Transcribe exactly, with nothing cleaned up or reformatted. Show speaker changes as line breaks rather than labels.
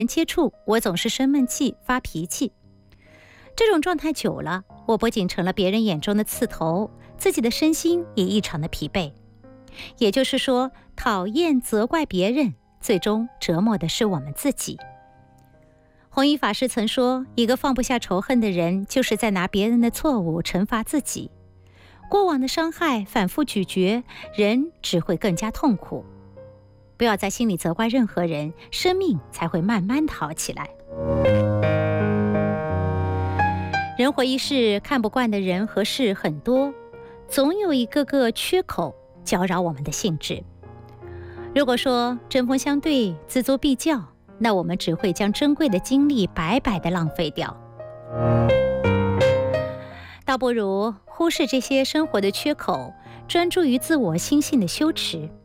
人接触，我总是生闷气、发脾气。这种状态久了，我不仅成了别人眼中的刺头，自己的身心也异常的疲惫。也就是说，讨厌责怪别人，最终折磨的是我们自己。弘一法师曾说，一个放不下仇恨的人，就是在拿别人的错误惩罚自己。过往的伤害反复咀嚼，人只会更加痛苦。不要在心里责怪任何人，生命才会慢慢的好起来。人活一世，看不惯的人和事很多，总有一个个缺口搅扰我们的兴致。如果说针锋相对、锱铢必较，那我们只会将珍贵的精力白白的浪费掉。倒不如忽视这些生活的缺口，专注于自我心性的修持。